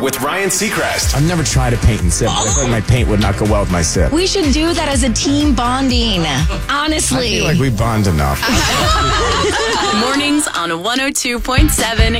with Ryan Seacrest. I've never tried to paint and sip, but I feel like my paint would not go well with my sip. We should do that as a team bonding. Honestly. I feel like we bond enough. Mornings on 102.7